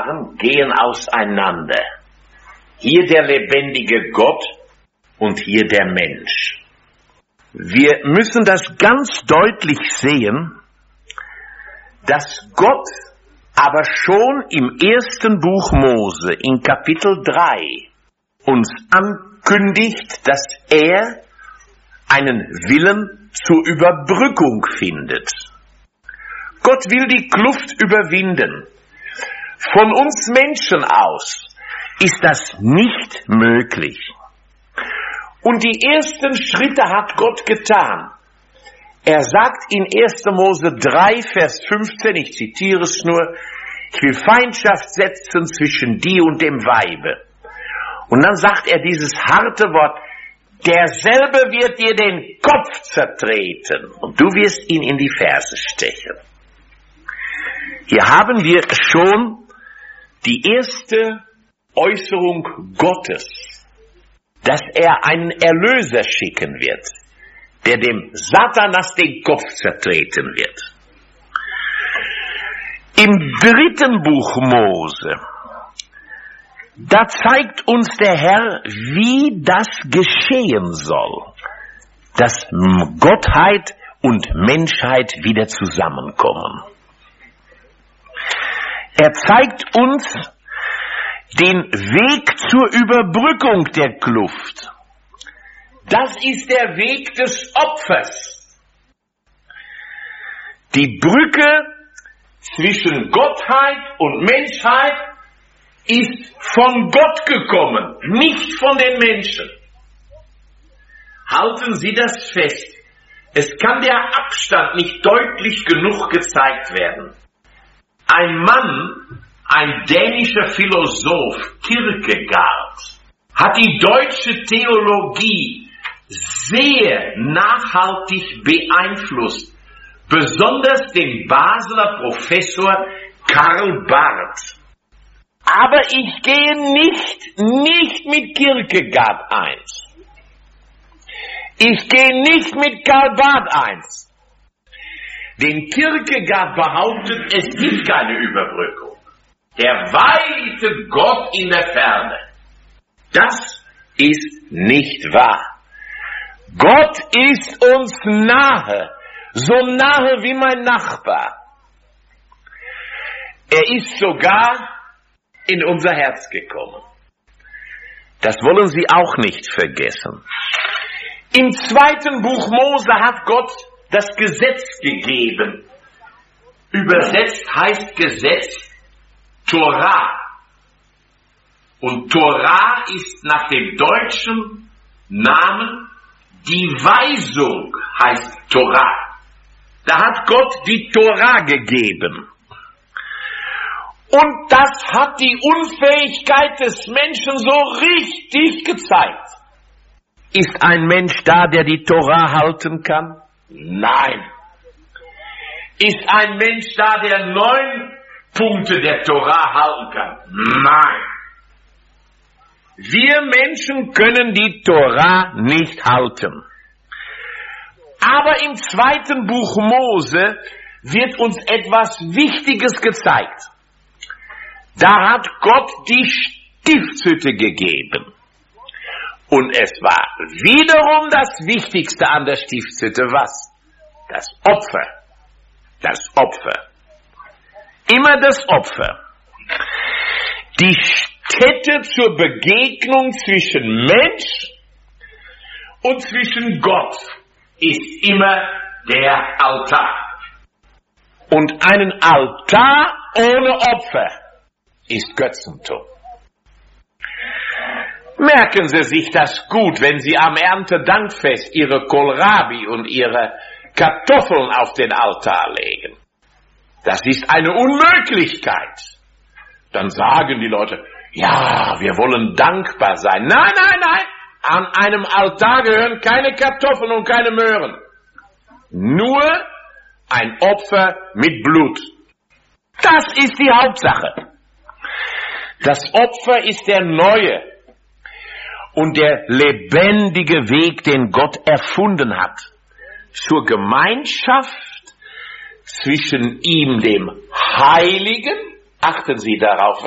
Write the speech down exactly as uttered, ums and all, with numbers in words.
Vorfahren gehen auseinander. Hier der lebendige Gott und hier der Mensch. Wir müssen das ganz deutlich sehen, dass Gott aber schon im ersten Buch Mose in Kapitel drei uns ankündigt, dass er einen Willen zur Überbrückung findet. Gott will die Kluft überwinden. Von uns Menschen aus ist das nicht möglich. Und die ersten Schritte hat Gott getan. Er sagt in ersten Mose drei, Vers fünfzehn, ich zitiere es nur, ich will Feindschaft setzen zwischen dir und dem Weibe. Und dann sagt er dieses harte Wort, derselbe wird dir den Kopf zertreten und du wirst ihn in die Ferse stechen. Hier haben wir schon die erste Äußerung Gottes, dass er einen Erlöser schicken wird, der dem Satanas den Kopf zertreten wird. Im dritten Buch Mose, da zeigt uns der Herr, wie das geschehen soll, dass Gottheit und Menschheit wieder zusammenkommen. Er zeigt uns den Weg zur Überbrückung der Kluft. Das ist der Weg des Opfers. Die Brücke zwischen Gottheit und Menschheit ist von Gott gekommen, nicht von den Menschen. Halten Sie das fest. Es kann der Abstand nicht deutlich genug gezeigt werden. Ein Mann, ein dänischer Philosoph, Kierkegaard, hat die deutsche Theologie sehr nachhaltig beeinflusst, besonders den Basler Professor Karl Barth. Aber ich gehe nicht, nicht mit Kierkegaard eins. Ich gehe nicht mit Karl Barth eins. Denn Kierkegaard behauptet, es gibt keine Überbrückung. Der weite Gott in der Ferne. Das ist nicht wahr. Gott ist uns nahe, so nahe wie mein Nachbar. Er ist sogar in unser Herz gekommen. Das wollen Sie auch nicht vergessen. Im zweiten Buch Mose hat Gott das Gesetz gegeben. Übersetzt heißt Gesetz Torah. Und Torah ist nach dem deutschen Namen die Weisung, heißt Torah. Da hat Gott die Torah gegeben. Und das hat die Unfähigkeit des Menschen so richtig gezeigt. Ist ein Mensch da, der die Torah halten kann? Nein. Ist ein Mensch da, der neun Punkte der Torah halten kann? Nein. Wir Menschen können die Torah nicht halten. Aber im zweiten Buch Mose wird uns etwas Wichtiges gezeigt. Da hat Gott die Stiftshütte gegeben. Und es war wiederum das Wichtigste an der Stiftshütte, was? Das Opfer. Das Opfer. Immer das Opfer. Die Stätte zur Begegnung zwischen Mensch und zwischen Gott ist immer der Altar. Und einen Altar ohne Opfer ist Götzentum. Merken Sie sich das gut, wenn Sie am Erntedankfest Ihre Kohlrabi und Ihre Kartoffeln auf den Altar legen. Das ist eine Unmöglichkeit. Dann sagen die Leute, ja, wir wollen dankbar sein. Nein, nein, nein, an einem Altar gehören keine Kartoffeln und keine Möhren. Nur ein Opfer mit Blut. Das ist die Hauptsache. Das Opfer ist der neue und der lebendige Weg, den Gott erfunden hat, zur Gemeinschaft zwischen ihm, dem Heiligen, achten Sie darauf,